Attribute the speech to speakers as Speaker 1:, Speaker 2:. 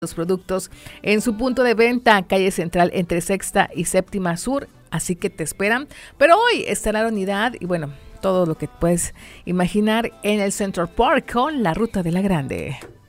Speaker 1: los productos en su punto de venta, calle central entre Sexta y Séptima Sur, así que te esperan. Pero hoy estará la unidad y bueno, todo lo que puedes imaginar en el Central Park con la Ruta de la Grande.